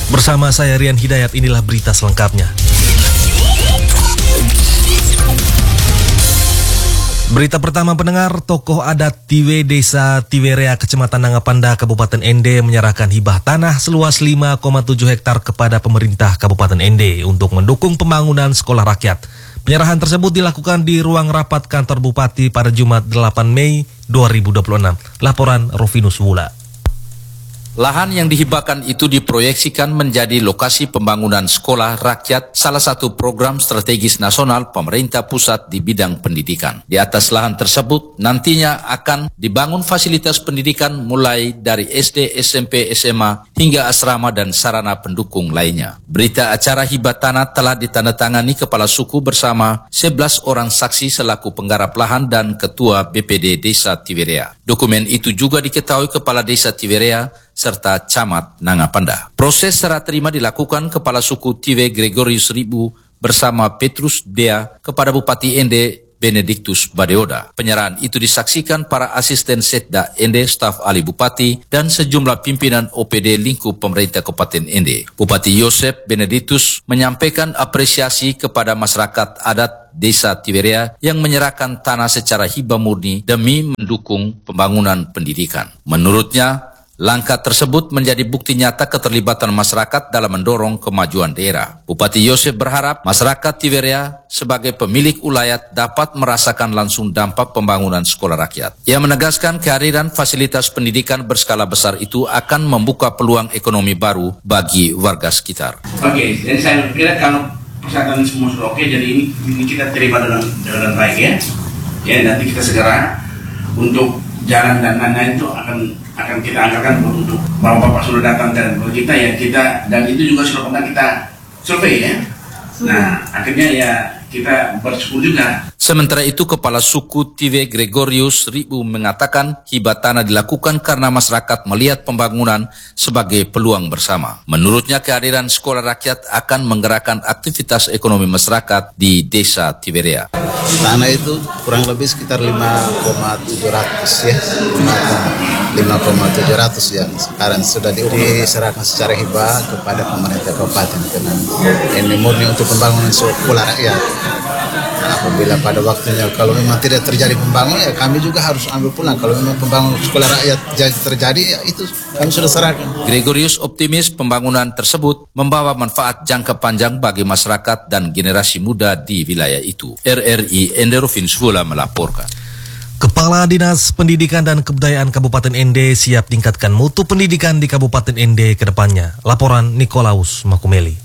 Bersama saya Rian Hidayat, inilah berita selengkapnya. Berita pertama pendengar, tokoh adat Tiwe Desa Tiwerea, Kecamatan Nangapanda, Kabupaten Ende menyerahkan hibah tanah seluas 5,7 hektar kepada pemerintah Kabupaten Ende untuk mendukung pembangunan sekolah rakyat. Penyerahan tersebut dilakukan di ruang rapat kantor Bupati pada Jumat 8 Mei 2026. Laporan Rovinus Wula. Lahan yang dihibahkan itu diproyeksikan menjadi lokasi pembangunan sekolah rakyat, salah satu program strategis nasional pemerintah pusat di bidang pendidikan. Di atas lahan tersebut nantinya akan dibangun fasilitas pendidikan mulai dari SD, SMP, SMA hingga asrama dan sarana pendukung lainnya. Berita acara hibah tanah telah ditandatangani Kepala Suku bersama 11 orang saksi selaku penggarap lahan dan Ketua BPD Desa Tiwerea. Dokumen itu juga diketahui Kepala Desa Tiwerea serta Camat Nangapanda. Proses serah terima dilakukan Kepala Suku Tiwe Gregorius Ribu bersama Petrus Dea kepada Bupati Ende Benediktus Badeoda. Penyerahan itu disaksikan para asisten Setda Ende, staf ahli Bupati, dan sejumlah pimpinan OPD lingkup pemerintah Kabupaten Ende. Bupati Yosep Benediktus menyampaikan apresiasi kepada masyarakat adat Desa Tiwerea yang menyerahkan tanah secara hibah murni demi mendukung pembangunan pendidikan. Menurutnya, langkah tersebut menjadi bukti nyata keterlibatan masyarakat dalam mendorong kemajuan daerah. Bupati Yosef berharap masyarakat Tiwerea sebagai pemilik ulayat dapat merasakan langsung dampak pembangunan sekolah rakyat. Ia menegaskan kehadiran fasilitas pendidikan berskala besar itu akan membuka peluang ekonomi baru bagi warga sekitar. Oke, jadi saya kira kalau persyaratan semua sudah oke, jadi ini kita terima dengan baik ya. Ya, nanti kita segera untuk jalan dan lain-lain itu akan kita anggarkan untuk bapak-bapak sudah datang dan kita ya kita, dan itu juga sudah pernah kita survei ya. Nah, akhirnya ya kita bersyukur juga. Sementara itu, Kepala Suku Tiwe Gregorius Ribu mengatakan hibah tanah dilakukan karena masyarakat melihat pembangunan sebagai peluang bersama. Menurutnya, kehadiran sekolah rakyat akan menggerakkan aktivitas ekonomi masyarakat di Desa Tiwerea. Tanah itu kurang lebih sekitar 5,700 ya, 5,700 yang sekarang sudah diserahkan secara hibah kepada pemerintah kabupaten dengan ini murni untuk pembangunan sekolah rakyat. Nah, apabila pada waktunya kalau memang tidak terjadi pembangunan ya kami juga harus ambil pulang. Kalau memang pembangunan sekolah rakyat terjadi ya itu kami sudah serahkan. Gregorius optimis pembangunan tersebut membawa manfaat jangka panjang bagi masyarakat dan generasi muda di wilayah itu. RRI Ende Rovinus Wula melaporkan. Kepala Dinas Pendidikan dan Kebudayaan Kabupaten Ende siap tingkatkan mutu pendidikan di Kabupaten Ende ke depannya. Laporan Nikolaus Makumeli.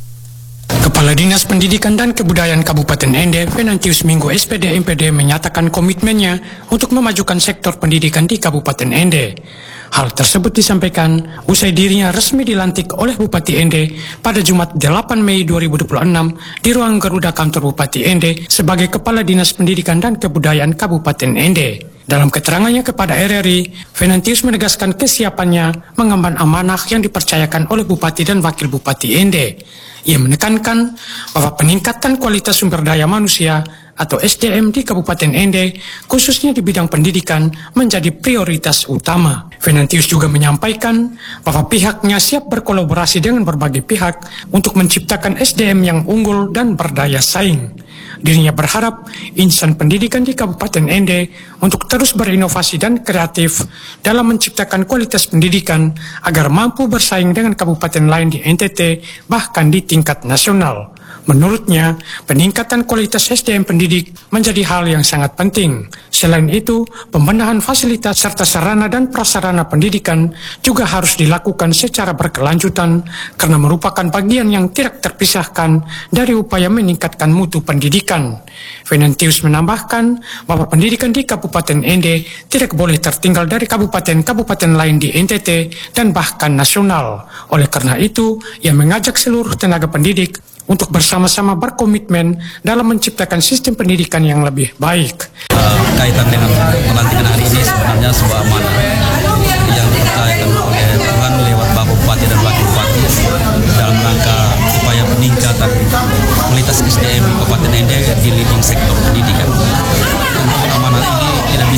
Kepala Dinas Pendidikan dan Kebudayaan Kabupaten Ende, Venantius Minggu SPD MPD menyatakan komitmennya untuk memajukan sektor pendidikan di Kabupaten Ende. Hal tersebut disampaikan usai dirinya resmi dilantik oleh Bupati Ende pada Jumat 8 Mei 2026 di ruang Garuda kantor Bupati Ende sebagai Kepala Dinas Pendidikan dan Kebudayaan Kabupaten Ende. Dalam keterangannya kepada RRI, Venantius menegaskan kesiapannya mengemban amanah yang dipercayakan oleh Bupati dan Wakil Bupati Ende. Ia menekankan bahwa peningkatan kualitas sumber daya manusia atau SDM di Kabupaten Ende, khususnya di bidang pendidikan, menjadi prioritas utama. Venantius juga menyampaikan bahwa pihaknya siap berkolaborasi dengan berbagai pihak untuk menciptakan SDM yang unggul dan berdaya saing. Dirinya berharap insan pendidikan di Kabupaten Ende untuk terus berinovasi dan kreatif dalam menciptakan kualitas pendidikan agar mampu bersaing dengan kabupaten lain di NTT bahkan di tingkat nasional. Menurutnya, peningkatan kualitas SDM pendidik menjadi hal yang sangat penting. Selain itu, pembenahan fasilitas serta sarana dan prasarana pendidikan juga harus dilakukan secara berkelanjutan karena merupakan bagian yang tidak terpisahkan dari upaya meningkatkan mutu pendidikan. Venantius menambahkan bahwa pendidikan di Kabupaten Ende tidak boleh tertinggal dari kabupaten-kabupaten lain di NTT dan bahkan nasional. Oleh karena itu, ia mengajak seluruh tenaga pendidik untuk bersama-sama berkomitmen dalam menciptakan sistem pendidikan yang lebih baik. Kaitan dengan pelantikan hari ini sebenarnya sebuah amanah yang dipercayakan oleh Tuhan lewat Bapak Bupati dan Wakil Bupati dalam rangka upaya peningkatan kualitas SDM Kabupaten Ende di leading sektor pendidikan. Untuk amanah ini tidak bisa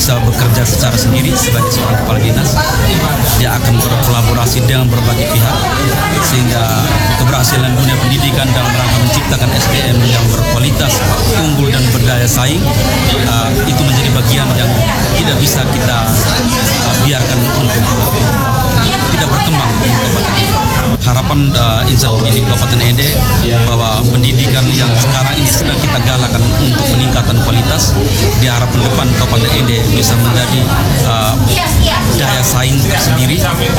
bisa bekerja secara sendiri sebagai seorang kepala dinas. Dia akan berkolaborasi dengan berbagai pihak sehingga keberhasilan dunia pendidikan dalam rangka menciptakan SDM yang berkualitas, unggul dan berdaya saing itu menjadi bagian yang tidak bisa kita biarkan untuk tidak berkembang di Kabupaten Ende. Harapan insan pendidik Kabupaten Ende bahwa pendidikan yang sekarang ini sedang kita galakan untuk peningkatan kualitas, diharapkan depan Kabupaten Ende bisa menjadi daya saing tersendiri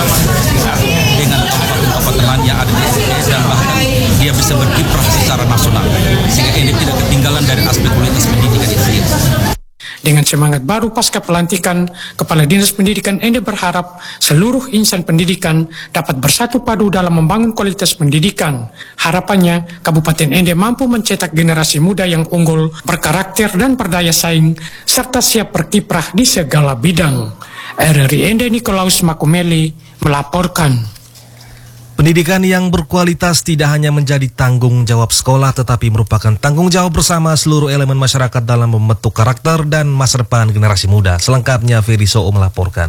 dengan kabupaten-kabupaten lain yang ada di Ende, dan bahkan dia bisa berkiprah secara nasional sehingga Ende tidak ketinggalan dari aspek kualitas pendidikan itu sendiri. Dengan semangat baru pasca pelantikan, Kepala Dinas Pendidikan Ende berharap seluruh insan pendidikan dapat bersatu padu dalam membangun kualitas pendidikan. Harapannya, Kabupaten Ende mampu mencetak generasi muda yang unggul, berkarakter dan berdaya saing, serta siap berkiprah di segala bidang. RRI Ende Nikolaus Makumeli melaporkan. Pendidikan yang berkualitas tidak hanya menjadi tanggung jawab sekolah, tetapi merupakan tanggung jawab bersama seluruh elemen masyarakat dalam membentuk karakter dan masa depan generasi muda. Selengkapnya Ferry So'o melaporkan.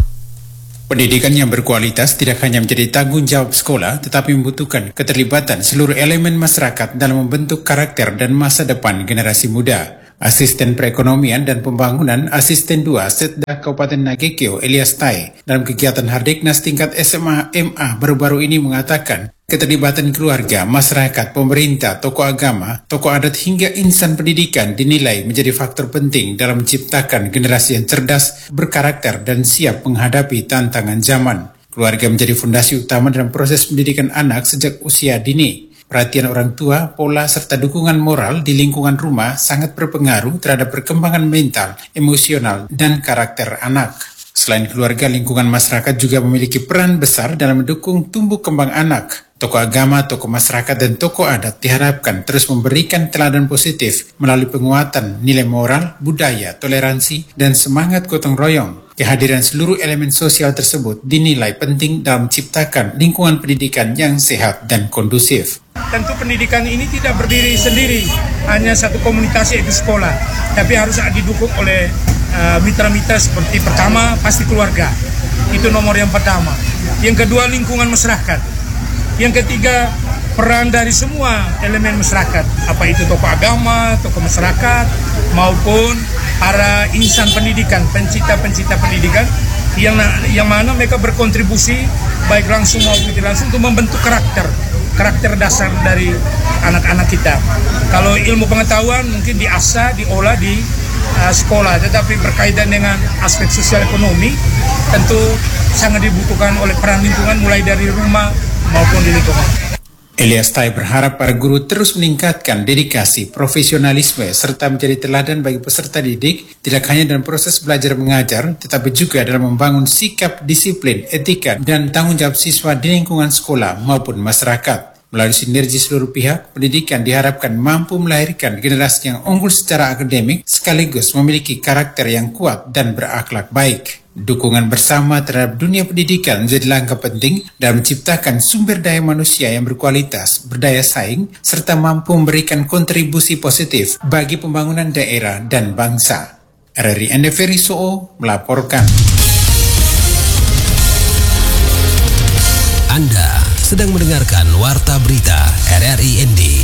Pendidikan yang berkualitas tidak hanya menjadi tanggung jawab sekolah, tetapi membutuhkan keterlibatan seluruh elemen masyarakat dalam membentuk karakter dan masa depan generasi muda. Asisten Perekonomian dan Pembangunan Asisten 2 Setda Kabupaten Nagekeo Elias Tai dalam kegiatan Hardiknas tingkat SMA MA baru-baru ini mengatakan keterlibatan keluarga, masyarakat, pemerintah, tokoh agama, tokoh adat hingga insan pendidikan dinilai menjadi faktor penting dalam menciptakan generasi yang cerdas, berkarakter dan siap menghadapi tantangan zaman. Keluarga menjadi fondasi utama dalam proses pendidikan anak sejak usia dini. Perhatian orang tua, pola serta dukungan moral di lingkungan rumah sangat berpengaruh terhadap perkembangan mental, emosional, dan karakter anak. Selain keluarga, lingkungan masyarakat juga memiliki peran besar dalam mendukung tumbuh kembang anak. Tokoh agama, tokoh masyarakat, dan tokoh adat diharapkan terus memberikan teladan positif melalui penguatan nilai moral, budaya, toleransi, dan semangat gotong royong. Kehadiran seluruh elemen sosial tersebut dinilai penting dalam menciptakan lingkungan pendidikan yang sehat dan kondusif. Tentu pendidikan ini tidak berdiri sendiri, hanya satu komunitas yaitu sekolah, tapi harus didukung oleh mitra-mitra seperti pertama pasti keluarga, itu nomor yang pertama. Yang kedua lingkungan masyarakat. Yang ketiga peran dari semua elemen masyarakat, apa itu tokoh agama, tokoh masyarakat, maupun para insan pendidikan, pencipta-pencipta pendidikan yang mana mereka berkontribusi baik langsung maupun tidak langsung untuk membentuk karakter dasar dari anak-anak kita. Kalau ilmu pengetahuan mungkin diasah, diolah di sekolah, tetapi berkaitan dengan aspek sosial ekonomi tentu sangat dibutuhkan oleh peran lingkungan mulai dari rumah maupun di lingkungan. Elias Tai berharap para guru terus meningkatkan dedikasi, profesionalisme, serta menjadi teladan bagi peserta didik, tidak hanya dalam proses belajar mengajar, tetapi juga dalam membangun sikap, disiplin, etika, dan tanggung jawab siswa di lingkungan sekolah maupun masyarakat. Melalui sinergi seluruh pihak, pendidikan diharapkan mampu melahirkan generasi yang unggul secara akademik, sekaligus memiliki karakter yang kuat dan berakhlak baik. Dukungan bersama terhadap dunia pendidikan menjadi langkah penting dalam menciptakan sumber daya manusia yang berkualitas, berdaya saing, serta mampu memberikan kontribusi positif bagi pembangunan daerah dan bangsa. RRI Ende Ferry So'o melaporkan. Anda sedang mendengarkan Warta Berita RRI Ende.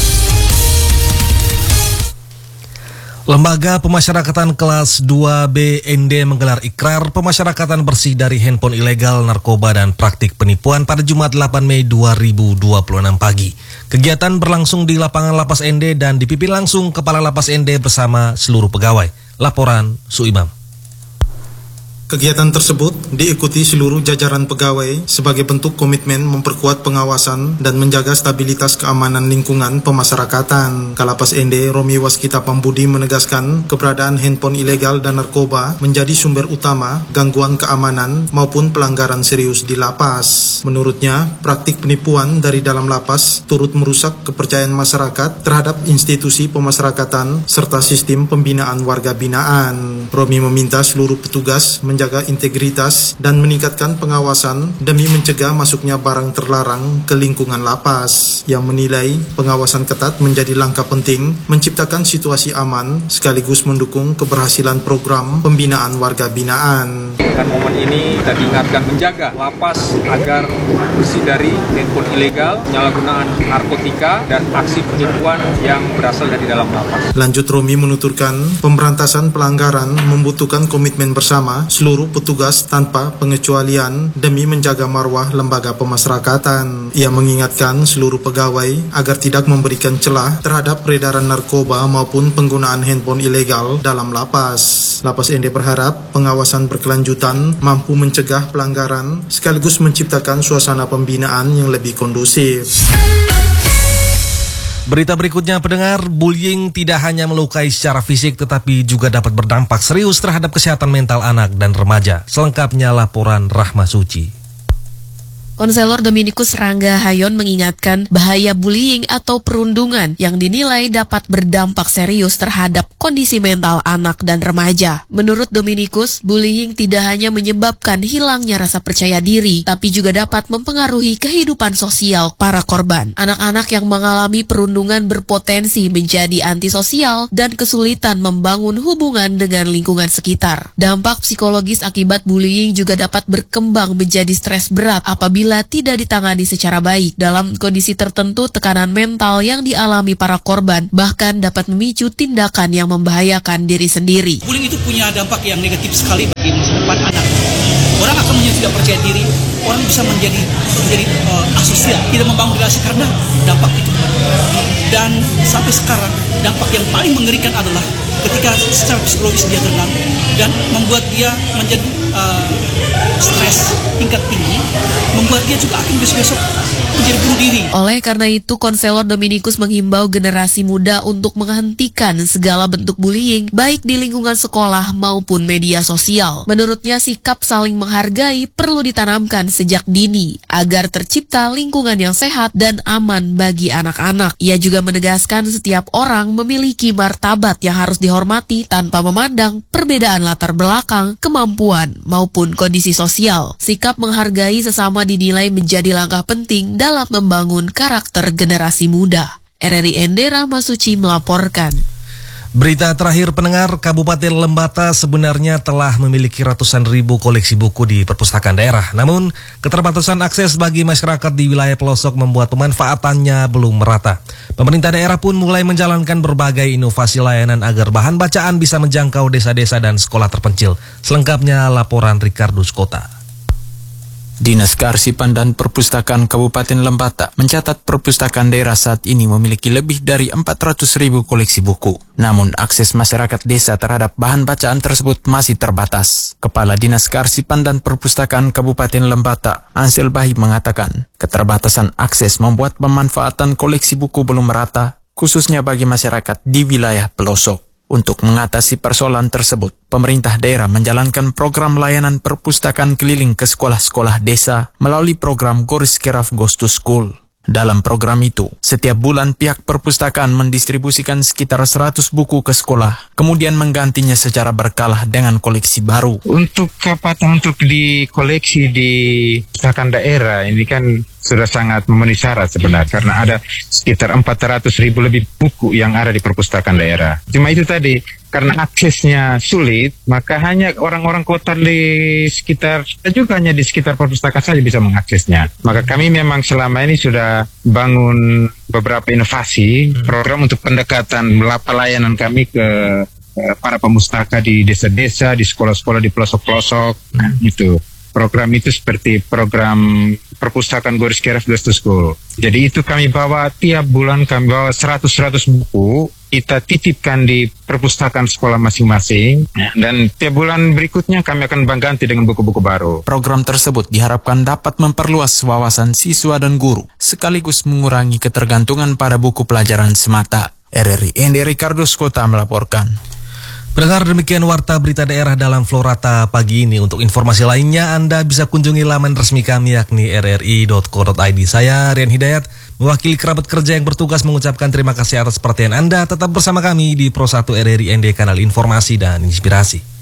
Lembaga Pemasyarakatan Kelas 2B Ende menggelar ikrar pemasyarakatan bersih dari handphone ilegal, narkoba, dan praktik penipuan pada Jumat 8 Mei 2026 pagi. Kegiatan berlangsung di lapangan Lapas Ende dan dipimpin langsung Kepala Lapas Ende bersama seluruh pegawai. Laporan Suimam. Kegiatan tersebut diikuti seluruh jajaran pegawai sebagai bentuk komitmen memperkuat pengawasan dan menjaga stabilitas keamanan lingkungan pemasyarakatan. Kalapas Ende Romi Waskita Pambudi menegaskan keberadaan handphone ilegal dan narkoba menjadi sumber utama gangguan keamanan maupun pelanggaran serius di lapas. Menurutnya, praktik penipuan dari dalam lapas turut merusak kepercayaan masyarakat terhadap institusi pemasyarakatan serta sistem pembinaan warga binaan. Romi meminta seluruh petugas menjaga integritas dan meningkatkan pengawasan demi mencegah masuknya barang terlarang ke lingkungan lapas, yang menilai pengawasan ketat menjadi langkah penting menciptakan situasi aman sekaligus mendukung keberhasilan program pembinaan warga binaan. Dan momen ini kita diingatkan menjaga lapas agar bersih dari handphone ilegal, penyalahgunaan narkotika, dan aksi penipuan yang berasal dari dalam lapas. Lanjut, Romi menuturkan pemberantasan pelanggaran membutuhkan komitmen bersama seluruh petugas tanpa pengecualian demi menjaga marwah lembaga pemasyarakatan. Ia mengingatkan seluruh pegawai agar tidak memberikan celah terhadap peredaran narkoba maupun penggunaan handphone ilegal dalam lapas. Lapas ND berharap pengawasan berkelanjutan mampu mencegah pelanggaran sekaligus menciptakan suasana pembinaan yang lebih kondusif. Berita berikutnya, pendengar, bullying tidak hanya melukai secara fisik tetapi juga dapat berdampak serius terhadap kesehatan mental anak dan remaja. Selengkapnya laporan Rahma Suci. Konselor Dominikus Rangga Hayon mengingatkan bahaya bullying atau perundungan yang dinilai dapat berdampak serius terhadap kondisi mental anak dan remaja. Menurut Dominikus, bullying tidak hanya menyebabkan hilangnya rasa percaya diri, tapi juga dapat mempengaruhi kehidupan sosial para korban. Anak-anak yang mengalami perundungan berpotensi menjadi antisosial dan kesulitan membangun hubungan dengan lingkungan sekitar. Dampak psikologis akibat bullying juga dapat berkembang menjadi stres berat apabila tidak ditangani secara baik. Dalam kondisi tertentu, tekanan mental yang dialami para korban bahkan dapat memicu tindakan yang membahayakan diri sendiri. Bullying itu punya dampak yang negatif sekali bagi masa depan anak. Orang akan menjadi tidak percaya diri, orang bisa menjadi asosial, tidak membangun relasi karena dampak itu. Dan sampai sekarang, dampak yang paling mengerikan adalah ketika secara psikologis dia terganggu dan membuat dia menjadi stres tingkat tinggi, membuat dia juga akan besok-besok menjadi bunuh diri. Oleh karena itu, Konselor Dominikus menghimbau generasi muda untuk menghentikan segala bentuk bullying, baik di lingkungan sekolah maupun media sosial. Menurutnya, sikap saling menghargai perlu ditanamkan sejak dini, agar tercipta lingkungan yang sehat dan aman bagi anak-anak. Ia juga menegaskan setiap orang memiliki martabat yang harus dihormati tanpa memandang perbedaan latar belakang, kemampuan, maupun kondisi sosial. Sikap menghargai sesama dinilai menjadi langkah penting dalam membangun karakter generasi muda. RRI ND Rahma Suci melaporkan. Berita terakhir, pendengar, Kabupaten Lembata sebenarnya telah memiliki ratusan ribu koleksi buku di perpustakaan daerah. Namun, keterbatasan akses bagi masyarakat di wilayah pelosok membuat pemanfaatannya belum merata. Pemerintah daerah pun mulai menjalankan berbagai inovasi layanan agar bahan bacaan bisa menjangkau desa-desa dan sekolah terpencil. Selengkapnya laporan Ricardo Skota. Dinas Kearsipan dan Perpustakaan Kabupaten Lembata mencatat perpustakaan daerah saat ini memiliki lebih dari 400.000 koleksi buku. Namun akses masyarakat desa terhadap bahan bacaan tersebut masih terbatas. Kepala Dinas Kearsipan dan Perpustakaan Kabupaten Lembata, Ansel Bahi, mengatakan keterbatasan akses membuat pemanfaatan koleksi buku belum merata, khususnya bagi masyarakat di wilayah pelosok. Untuk mengatasi persoalan tersebut, pemerintah daerah menjalankan program layanan perpustakaan keliling ke sekolah-sekolah desa melalui program Goris Keraf Goes to School. Dalam program itu, setiap bulan pihak perpustakaan mendistribusikan sekitar 100 buku ke sekolah, kemudian menggantinya secara berkala dengan koleksi baru. Untuk kepatuhan untuk dikoleksi di perpustakaan daerah ini kan sudah sangat memenuhi syarat sebenarnya, karena ada sekitar 400.000 lebih buku yang ada di perpustakaan daerah. Cuma itu tadi, karena aksesnya sulit, maka hanya orang-orang kota di sekitar, juga hanya di sekitar perpustakaan saja bisa mengaksesnya. Maka kami memang selama ini sudah bangun beberapa inovasi, program untuk pendekatan pelayanan kami ke para pemustaka di desa-desa, di sekolah-sekolah, di pelosok-pelosok. Nah, itu. Program itu seperti program perpustakaan Goris Keraf Goes to School. Jadi itu kami bawa tiap bulan, kami bawa 100 buku, kita titipkan di perpustakaan sekolah masing-masing, dan tiap bulan berikutnya kami akan ganti dengan buku-buku baru. Program tersebut diharapkan dapat memperluas wawasan siswa dan guru, sekaligus mengurangi ketergantungan pada buku pelajaran semata. RRI ND Ricardo Skota melaporkan. Pendengar, demikian warta berita daerah dalam Florata pagi ini. Untuk informasi lainnya, Anda bisa kunjungi laman resmi kami yakni rri.co.id. Saya Rian Hidayat, mewakili kerabat kerja yang bertugas mengucapkan terima kasih atas perhatian Anda. Tetap bersama kami di Pro 1 RRI ND, kanal informasi dan inspirasi.